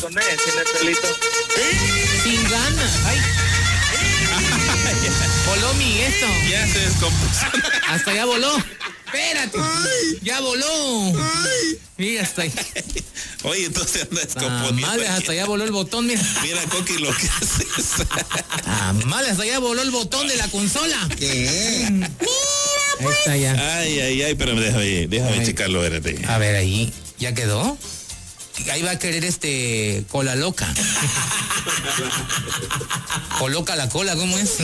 con él, tiene pelito. Sin ganas. Ay. Voló mi esto. Ya se descompuso. Hasta ya voló. Espérate. Ay. Ya voló. Ay. Mira, hasta ahí. Oye, entonces anda descomponiendo. Tamales, hasta allá voló el botón, mira. Mira, Coqui, lo que haces. Tamales, hasta allá voló el botón de la consola. ¿Qué? Ahí está ya. Ay, pero déjame Ay. checarlo, espérate. A ver, ahí. ¿Ya quedó? Ahí va a querer cola loca. Coloca la cola, ¿cómo es?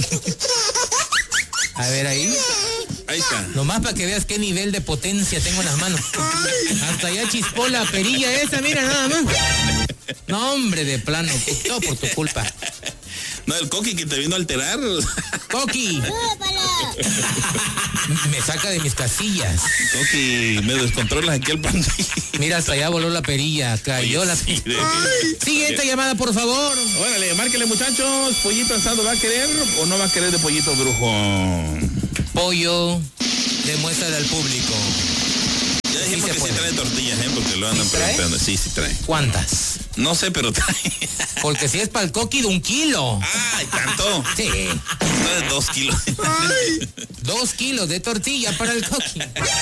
A ver, ahí. Ahí está. Nomás para que veas qué nivel de potencia tengo en las manos. Hasta allá chispó la perilla esa, mira, nada más. No, hombre, de plano, todo por tu culpa. No, el Coqui que te vino a alterar. Coqui. Me saca de mis casillas. Coqui, me descontrolas aquí el pantalla. Mira, hasta allá voló la perilla, cayó la... Sigue esta llamada, por favor. Órale, márquele, muchachos. ¿Pollito asado va a querer o no va a querer de pollito brujo? Pollo, demuéstrale al público. Ya dijimos se que puede. sí trae tortillas, porque lo andan ¿Sí trae? preguntando. Sí trae. ¿Cuántas? No sé, pero trae. Porque si es para el Coqui de 1 kilo. ¡Ay, tanto! Sí. No de 2 kilos. 2 kilos de tortilla para el Coqui.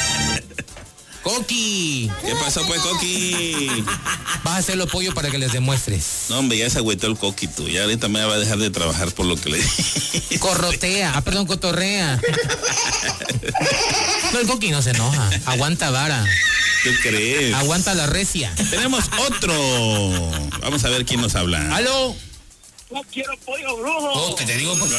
Coqui. ¿Qué pasó, pues, Coqui? Vas a hacerlo pollo para que les demuestres. No, hombre, ya se agüitó el Coqui, tú. Ya ahorita me va a dejar de trabajar por lo que le dije. Corrotea. Perdón, cotorrea. No, el Coqui no se enoja. Aguanta vara. ¿Tú crees? Aguanta la recia. Tenemos otro. Vamos a ver quién nos habla. ¿Aló? No quiero pollo brujo. Oh, que te digo pues. Te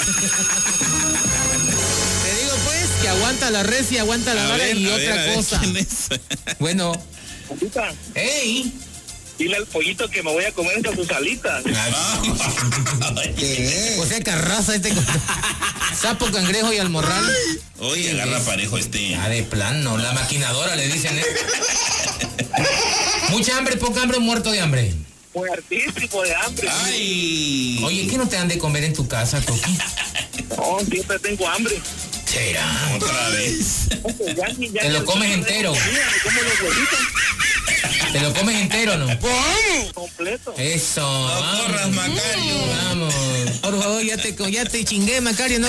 digo pues que aguanta la recia, aguanta la vara y otra cosa. ¿Quién es? Bueno. Compita, ¡Ey! dile al pollito que me voy a comer con sus alitas. ¿Qué? O sea, carraza sapo, cangrejo y almorral. Oye, agarra parejo este. Ah, de plano, la maquinadora le dicen, ¿eh? Mucha hambre, poca hambre, muerto de hambre. Muertísimo de hambre. ¡Ay! Oye, ¿qué no te han de comer en tu casa, Coqui? No, siempre tengo hambre. Será. Otra vez. Ya Te lo comes entero. Me como los huevitos Te lo comes entero, ¿no? completo. Eso. No corras, Macario. Vamos. Por favor, ya te chingué, Macario, no